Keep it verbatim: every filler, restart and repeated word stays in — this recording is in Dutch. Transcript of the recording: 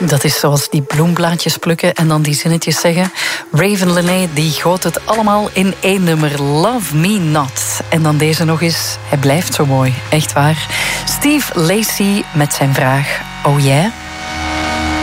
Dat is zoals die bloemblaadjes plukken en dan die zinnetjes zeggen. Raven Lené die goot het allemaal in één nummer. Love Me Not. En dan deze nog eens. Hij blijft zo mooi. Echt waar. Steve Lacy met zijn vraag. Oh yeah?